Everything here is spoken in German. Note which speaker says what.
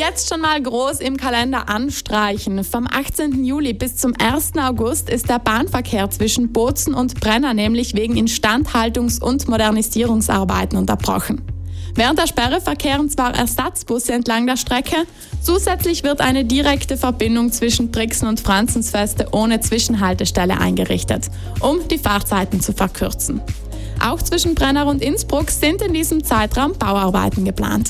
Speaker 1: Jetzt schon mal groß im Kalender anstreichen. Vom 18. Juli bis zum 1. August ist der Bahnverkehr zwischen Bozen und Brenner nämlich wegen Instandhaltungs- und Modernisierungsarbeiten unterbrochen. Während der Sperre verkehren zwar Ersatzbusse entlang der Strecke, zusätzlich wird eine direkte Verbindung zwischen Brixen und Franzensfeste ohne Zwischenhaltestelle eingerichtet, um die Fahrzeiten zu verkürzen. Auch zwischen Brenner und Innsbruck sind in diesem Zeitraum Bauarbeiten geplant.